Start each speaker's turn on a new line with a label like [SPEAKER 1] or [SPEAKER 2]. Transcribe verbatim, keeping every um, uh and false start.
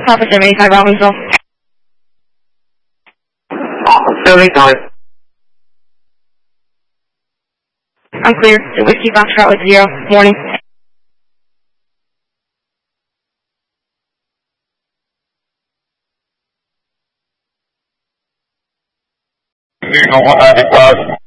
[SPEAKER 1] Papa Jim eighty-five Robbinsville.
[SPEAKER 2] seventy-nine.
[SPEAKER 1] I'm clear. The Whiskey Foxtrot with zero. Morning.
[SPEAKER 2] Eagle one ninety-five.